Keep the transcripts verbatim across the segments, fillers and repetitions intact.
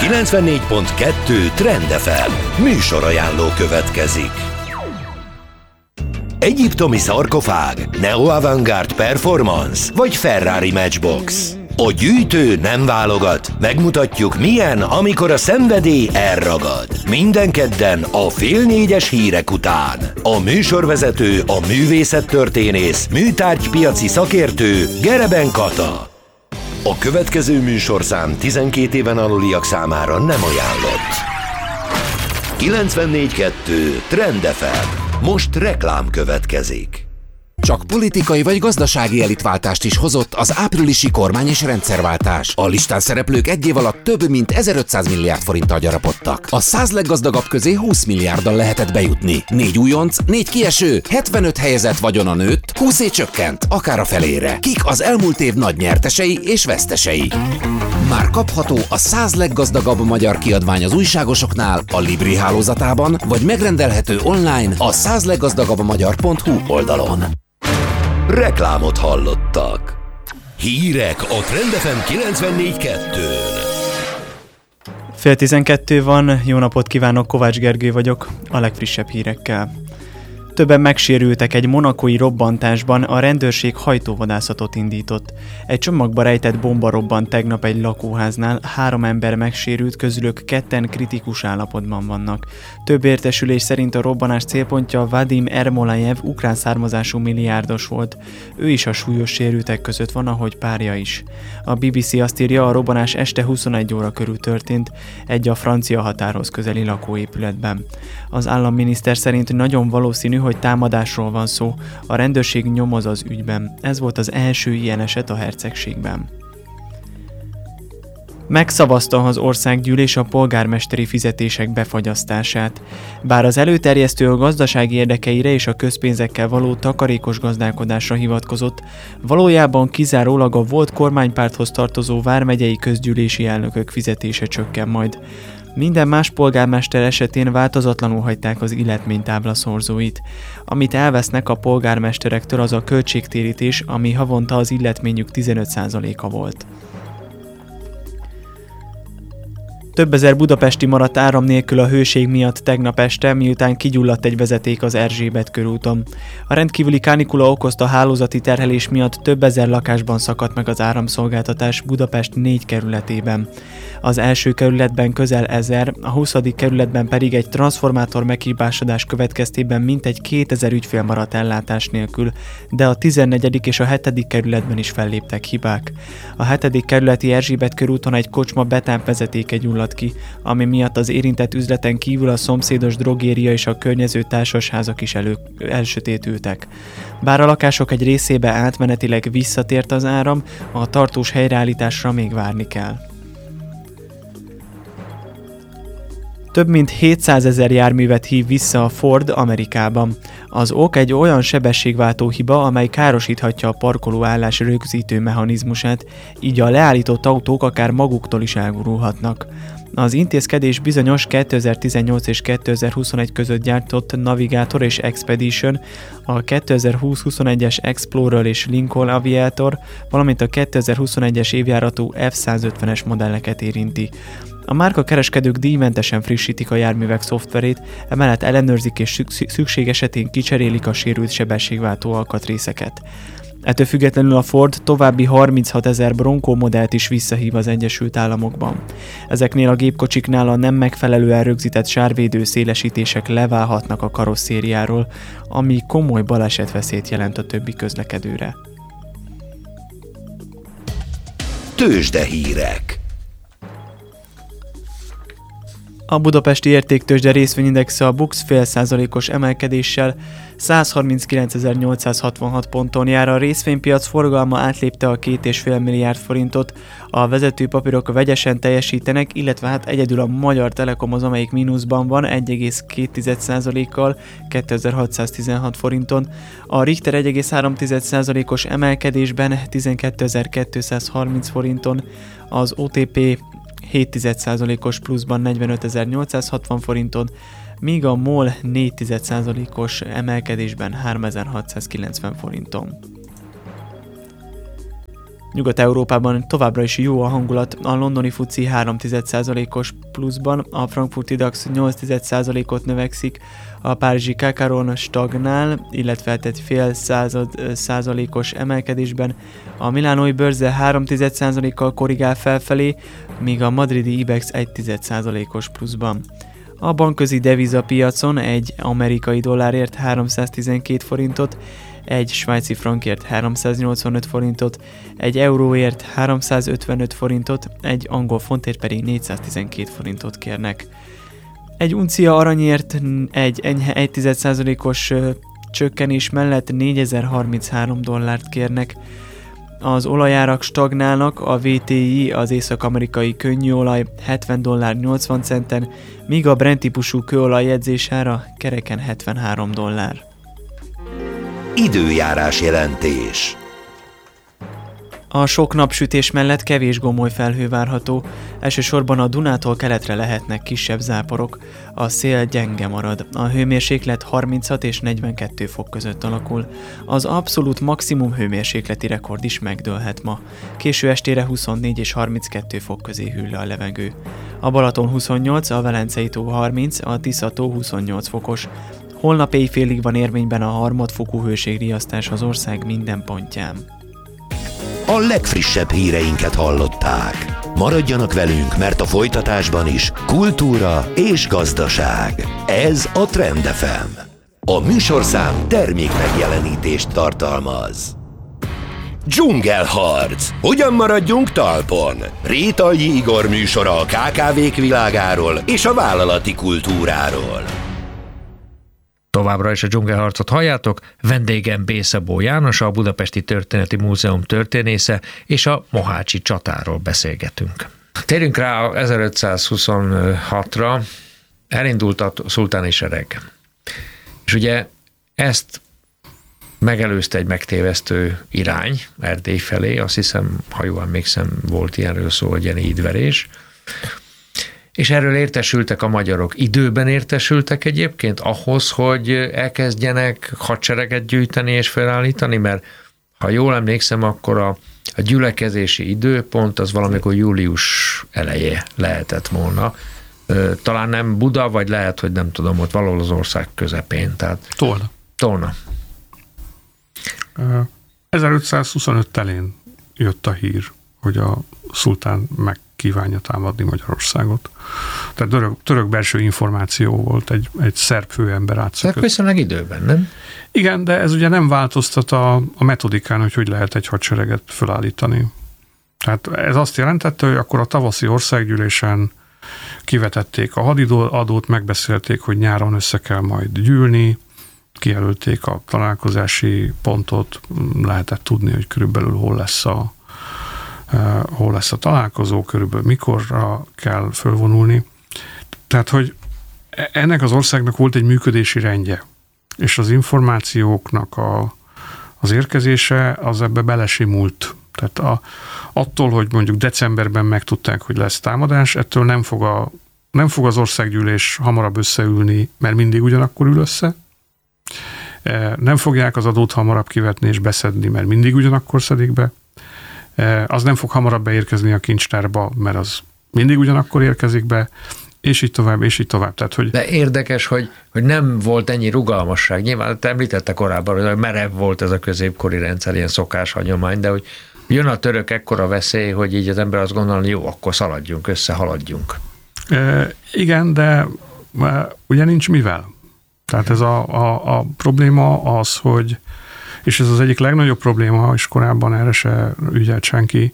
kilencvennégy pont kettő Trend ef em műsorajánló következik. Egyiptomi szarkofág, neo-avantgárd performance vagy Ferrari Matchbox. A gyűjtő nem válogat, megmutatjuk milyen, amikor a szenvedély elragad. Minden kedden a fél négyes hírek után. A műsorvezető, a művészettörténész, műtárgypiaci szakértő Gereben Kata. A következő műsorszám tizenkét éven aluliak számára nem ajánlott. kilencvennégy pont kettő Trend ef em. Most reklám következik. Csak politikai vagy gazdasági elitváltást is hozott az áprilisi kormány- és rendszerváltás. A listán szereplők egy év alatt több mint ezerötszáz milliárd forinttal gyarapodtak. A száz leggazdagabb közé húsz milliárddal lehetett bejutni. Négy újonc, négy kieső, hetvenöt helyezett vagyona nőtt, húszé csökkent, akár a felére. Kik az elmúlt év nagy nyertesei és vesztesei? Már kapható a száz leggazdagabb magyar kiadvány az újságosoknál, a Libri hálózatában, vagy megrendelhető online a száz leggazdagabb magyar pont hu oldalon. Reklámot hallottak. Hírek a Trend ef em kilencvennégy pont kettőn. Fél tizenkettő van, jó napot kívánok, Kovács Gergő vagyok, a legfrissebb hírekkel. Többen megsérültek egy monakói robbantásban, a rendőrség hajtóvadászatot indított. Egy csomagba rejtett bomba robbant tegnap egy lakóháznál, három ember megsérült, közülük ketten kritikus állapotban vannak. Több értesülés szerint a robbanás célpontja Vadim Ermolajev, ukrán származású milliárdos volt. Ő is a súlyos sérültek között van, ahogy párja is. A bé bé cé azt írja, a robbanás este huszonegy óra körül történt, egy a francia határhoz közeli lakóépületben. Az államminiszter szerint nagyon valószínű, hogy támadásról van szó, a rendőrség nyomoz az ügyben. Ez volt az első ilyen eset a hercegségben. Megszavazta az országgyűlés a polgármesteri fizetések befagyasztását. Bár az előterjesztő a gazdasági érdekeire és a közpénzekkel való takarékos gazdálkodásra hivatkozott, valójában kizárólag a volt kormánypárthoz tartozó vármegyei közgyűlési elnökök fizetése csökken majd. Minden más polgármester esetén változatlanul hagyták az illetménytábla szorzóit. Amit elvesznek a polgármesterektől, az a költségtérítés, ami havonta az illetményük tizenöt százaléka volt. Több ezer budapesti maradt áram nélkül a hőség miatt tegnap este, miután kigyulladt egy vezeték az Erzsébet körúton. A rendkívüli kánikula okozta hálózati terhelés miatt több ezer lakásban szakadt meg az áramszolgáltatás Budapest négy kerületében. Az első kerületben közel ezer, a huszadik kerületben pedig egy transformátor meghibásodás következtében mintegy kétezer ügyfél maradt ellátás nélkül, de a tizennegyedik és a hetedik kerületben is felléptek hibák. A hetedik kerületi Erzsébet körúton egy kocsma betápvezetéke gyulladt ki, ami miatt az érintett üzleten kívül a szomszédos drogéria és a környező társasházak is elő, elsötétültek. Bár a lakások egy részébe átmenetileg visszatért az áram, a tartós helyreállításra még várni kell. Több mint hétszázezer járművet hív vissza a Ford Amerikában. Az ok egy olyan sebességváltó hiba, amely károsíthatja a parkolóállás rögzítő mechanizmusát, így a leállított autók akár maguktól is elgurulhatnak. Az intézkedés bizonyos kétezer-tizennyolc és kétezer-huszonegy között gyártott Navigator és Expedition, a kétezer-húsz-huszonegyes Explorer és Lincoln Aviator, valamint a kétezer-huszonegyes évjáratú F százötvenes modelleket érinti. A márka kereskedők díjmentesen frissítik a járművek szoftverét, emellett ellenőrzik és szükség esetén kicserélik a sérült sebességváltó alkatrészeket. Ettől függetlenül a Ford további harminchatezer Bronco modellt is visszahív az Egyesült Államokban. Ezeknél a gépkocsiknál a nem megfelelően rögzített sárvédő szélesítések leválhatnak a karosszériáról, ami komoly balesetveszélyt jelent a többi közlekedőre. Tőzsdehírek. A budapesti értéktőzsde részvényindexe a BUX fél százalékos emelkedéssel százharminckilencezer-nyolcszázhatvanhat ponton jár, a részvénypiac forgalma átlépte a két egész öt milliárd forintot, a vezető papírok vegyesen teljesítenek, illetve hát egyedül a Magyar Telekom az, amelyik mínuszban van egy egész két százalékkal kétezer-hatszáztizenhat forinton, a Richter egy egész három százalékos emelkedésben tizenkétezer-kétszázharminc forinton, az o té pé hét százalékos pluszban negyvenötezer-nyolcszázhatvan forinton, míg a MOL négy százalékos emelkedésben háromezer-hatszázkilencven forinton. Nyugat-Európában továbbra is jó a hangulat, a londoni fuci három egész egy százalékos pluszban, a frankfurti DAX nyolc egész egy százalékot növekszik, a párizsi Kakaron stagnál, illetve egy fél század százalékos emelkedésben, a milánói bőrze három egész egy százalékkal korrigál felfelé, míg a madridi Ibex egy egész egy százalékos pluszban. A bankközi devizapiacon egy amerikai dollárért háromszáztizenkét forintot, egy svájci frankért háromszáznyolcvanöt forintot, egy euróért háromszázötvenöt forintot, egy angol fontért pedig négyszáztizenkét forintot kérnek. Egy uncia aranyért egy enyhe egy egész egy százalékos csökkenés mellett négyezer-harminchárom dollárt kérnek. Az olajárak stagnálnak, a vé té i, az észak-amerikai könnyűolaj hetven dollár nyolcvan centen, míg a Brent típusú kőolaj jegyzésára kereken hetvenhárom dollár. Időjárás jelentés. A sok napsütés mellett kevés gomoly felhő várható, elsősorban a Dunától keletre lehetnek kisebb záporok, a szél gyenge marad, a hőmérséklet harminchat és negyvenkettő fok között alakul, az abszolút maximum hőmérsékleti rekord is megdőlhet ma, késő estére huszonnégy és harminckettő fok közé hűl le a levegő. A Balaton huszonnyolc, a Velencei tó harminc, a Tisza tó huszonnyolc fokos. Holnap éjfélig van érvényben a harmadfokú hőségriasztás az ország minden pontján. A legfrissebb híreinket hallották. Maradjanak velünk, mert a folytatásban is kultúra és gazdaság. Ez a Trend ef em. A műsorszám termék megjelenítést tartalmaz. Dzsungelharc. Hogyan maradjunk talpon? Rétalji Igor műsora a ká ká vék világáról és a vállalati kultúráról. Továbbra is a dzsungelharcot halljátok, vendégem B. Szabó János, a Budapesti Történeti Múzeum történésze, és a mohácsi csatáról beszélgetünk. Térjünk rá a ezerötszázhuszonhatra, elindult a szultáni sereg. És ugye ezt megelőzte egy megtévesztő irány Erdély felé, azt hiszem, ha jól emlékszem, volt ilyenről szó, hogy ilyen ídverés. És erről értesültek a magyarok. Időben értesültek egyébként ahhoz, hogy elkezdjenek hadsereget gyűjteni és felállítani, mert ha jól emlékszem, akkor a, a gyülekezési időpont az valamikor július eleje lehetett volna. Talán nem Buda, vagy lehet, hogy nem tudom, ott valahol az ország közepén. Tehát Tolna. Tolna. ezerötszázhuszonöt telén jött a hír, hogy a szultán meg kívánja támadni Magyarországot. Tehát török, török belső információ volt, egy, egy szerb főember átszökött. Tehát viszonylag időben, nem? Igen, de ez ugye nem változtat a, a metodikán, hogy hogy lehet egy hadsereget felállítani. Tehát ez azt jelentette, hogy akkor a tavaszi országgyűlésen kivetették a hadidőadót, megbeszélték, hogy nyáron össze kell majd gyűlni, kijelölték a találkozási pontot, lehetett tudni, hogy körülbelül hol lesz a Uh, hol lesz a találkozó, körülbelül mikorra kell fölvonulni. Tehát, hogy ennek az országnak volt egy működési rendje, és az információknak a, az érkezése az ebbe belesimult. Tehát a, attól, hogy mondjuk decemberben megtudták, hogy lesz támadás, ettől nem fog, a, nem fog az országgyűlés hamarabb összeülni, mert mindig ugyanakkor ül össze. Nem fogják az adót hamarabb kivetni és beszedni, mert mindig ugyanakkor szedik be. Az nem fog hamarabb beérkezni a kincstárba, mert az mindig ugyanakkor érkezik be, és így tovább, és így tovább. Tehát, hogy... De érdekes, hogy, hogy nem volt ennyi rugalmasság. Nyilván te említette korábban, hogy merev volt ez a középkori rendszer, ilyen szokás, hagyomány, de hogy jön a török ekkora veszély, hogy így az ember azt gondolja, jó, akkor szaladjunk, össze haladjunk. E, igen, de ugye nincs mivel. Tehát ez a, a, a probléma az, hogy és ez az egyik legnagyobb probléma, és korábban erre se ügyelt senki,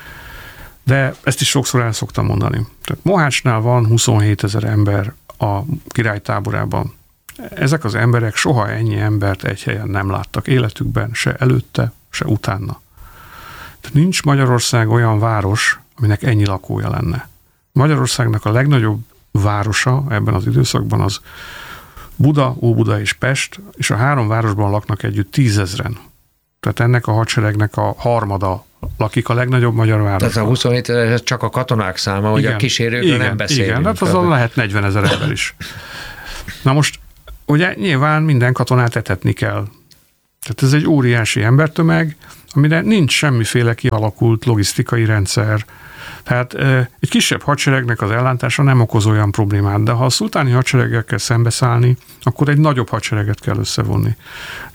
de ezt is sokszor el szoktam mondani. Tehát Mohácsnál van huszonhétezer ember a király táborában. Ezek az emberek soha ennyi embert egy helyen nem láttak életükben, se előtte, se utána. Tehát nincs Magyarország olyan város, aminek ennyi lakója lenne. Magyarországnak a legnagyobb városa ebben az időszakban az Buda, Óbuda és Pest, és a három városban laknak együtt tízezren. Tehát ennek a hadseregnek a harmada lakik a legnagyobb magyar városban. Tehát a huszonhét ezer csak a katonák száma, hogy a kísérőkről nem beszélünk. Igen, hát azon lehet negyvenezer ember is. Na most, ugye nyilván minden katonát etetni kell. Tehát ez egy óriási embertömeg, amire nincs semmiféle kialakult logisztikai rendszer. Tehát egy kisebb hadseregnek az ellátása nem okoz olyan problémát, de ha a szultáni hadsereggel kell szembeszállni, akkor egy nagyobb hadsereget kell összevonni.